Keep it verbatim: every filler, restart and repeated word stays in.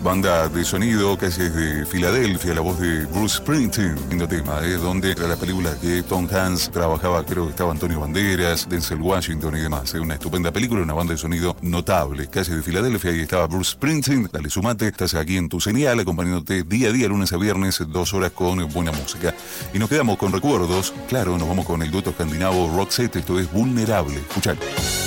banda de sonido casi es de Filadelfia, la voz de Bruce Springsteen, lindo tema, ¿eh? Donde era la película que Tom Hanks trabajaba, creo que estaba Antonio Banderas, Denzel Washington y demás. ¿eh? Una estupenda película, una banda de sonido notable, casi de Filadelfia, y estaba Bruce Springsteen. Dale, sumate, estás aquí en tu señal, acompañándote día a día, lunes a viernes, dos horas con buena música. Y nos quedamos con recuerdos, claro, nos vamos con el dueto escandinavo Roxette, esto es Vulnerable. Escuchalo.